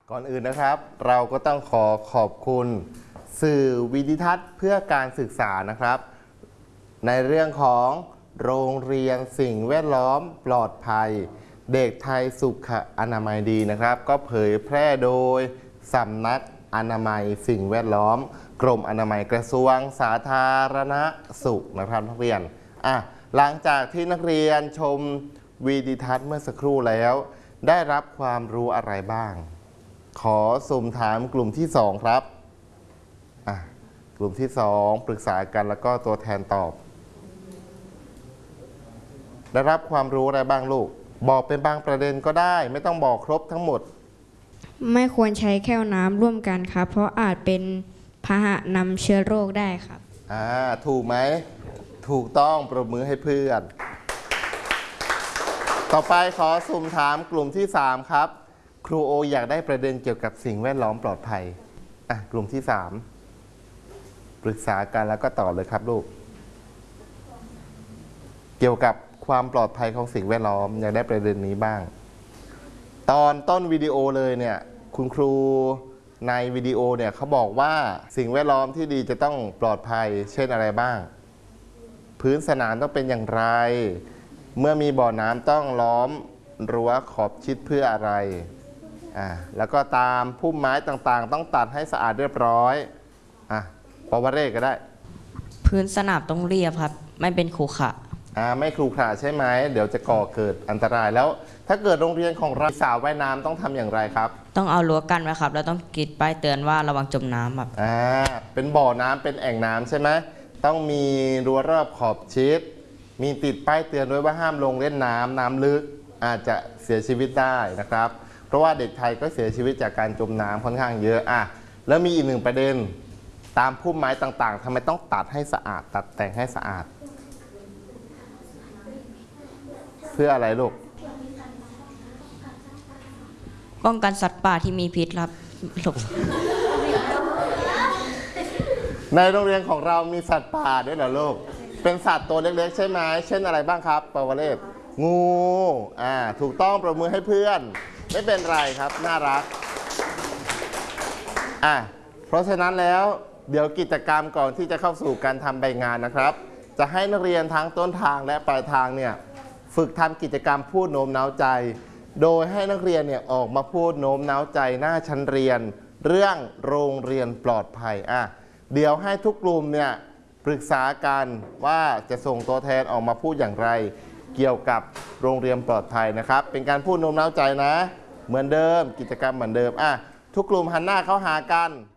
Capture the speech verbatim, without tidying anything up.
ก่อนอื่นนะครับเราก็ต้องขอขอบคุณสื่อวิดิทัศน์เพื่อการศึกษานะครับในเรื่องของโรงเรียนสิ่งแวดล้อมปลอดภัยเด็กไทยสุขอนามัยดีนะครับก็เผยแพร่โดยสำนักอนามัยสิ่งแวดล้อมกรมอนามัยกระทรวงสาธารณสุขนะครับนักเรียนอ่ะหลังจากที่นักเรียนชมวิดิทัศน์เมื่อสักครู่แล้วได้รับความรู้อะไรบ้างขอสุ่มถามกลุ่มที่สองครับอ่ะกลุ่มที่สองปรึกษากันแล้วก็ตัวแทนตอบได้รับความรู้อะไรบ้างลูกบอกเป็นบางประเด็นก็ได้ไม่ต้องบอกครบทั้งหมดไม่ควรใช้แก้วน้ำร่วมกันครับเพราะอาจเป็นพาหะนำเชื้อโรคได้ครับอ่าถูกไหมถูกต้องปรบมือให้เพื่อนต่อไปขอสุ่มถามกลุ่มที่สามครับครูโออยากได้ประเด็นเกี่ยวกับสิ่งแวดล้อมปลอดภัยอ่ะกลุ่มที่สามปรึกษากันแล้วก็ตอบเลยครับลูกเกี่ยวกับความปลอดภัยของสิ่งแวดล้อมอยากได้ประเด็นนี้บ้างตอนต้นวิดีโอเลยเนี่ยคุณครูในวิดีโอเนี่ยเขาบอกว่าสิ่งแวดล้อมที่ดีจะต้องปลอดภัยเช่นอะไรบ้างพื้นสนามต้องเป็นอย่างไรเมื่อมีบ่อน้ำต้องล้อมรั้วขอบชิดเพื่ออะไรอ่าแล้วก็ตามพุ่มไม้ต่างๆต้องตัดให้สะอาดเรียบร้อยอ่ะปวเรศก็ได้พื้นสนามต้องเรียบครับไม่เป็นขรุขระอ่าไม่ขรุขระใช่ไหมเดี๋ยวจะก่อเกิดอันตรายแล้วถ้าเกิดโรงเรียนของเราสระว่ายน้ำต้องทำอย่างไรครับต้องเอารั้วกั้นไว้ครับแล้วต้องติดป้ายเตือนว่าระวังจมน้ำครับอ่าเป็นบ่อน้ำเป็นแอ่งน้ำใช่ไหมต้องมีรั้วรอบขอบชิดมีติดป้ายเตือนด้วยว่าห้ามลงเล่นน้ำน้ำลึกอาจจะเสียชีวิตได้นะครับเพราะว่าเด็กไทยก็เสียชีวิตจากการจมน้ำค่อนข้างเยอะอ่ะแล้วมีอีกหนึ่งประเด็นตามพุ่มไม้ต่างๆทำไมต้องตัดให้สะอาดตัดแต่งให้สะอาดเพื่ออะไรลูกป้องกันสัตว์ป่าที่มีพิษครับหลบในโรงเรียนของเรามีสัตว์ป่าด้วยเหรอลูกเป็นสัตว์ตัวเล็กๆใช่ไหมเช่นอะไรบ้างครับปวเรศงูอ่าถูกต้องปรบมือให้เพื่อนไม่เป็นไรครับน่ารักอ่ะเพราะฉะนั้นแล้วเดี๋ยวกิจกรรมก่อนที่จะเข้าสู่การทำใบงานนะครับจะให้นักเรียนทั้งต้นทางและปลายทางเนี่ยฝึกทำกิจกรรมพูดโน้มน้าวใจโดยให้นักเรียนเนี่ยออกมาพูดโน้มน้าวใจหน้าชั้นเรียนเรื่องโรงเรียนปลอดภัยอ่ะเดี๋ยวให้ทุกกลุ่มเนี่ยปรึกษากันว่าจะส่งตัวแทนออกมาพูดอย่างไรเกี่ยวกับโรงเรียนปลอดภัยนะครับเป็นการพูดโน้มน้าวใจนะเหมือนเดิมกิจกรรมเหมือนเดิมอ่ะทุกกลุ่มหันหน้าเข้าหากัน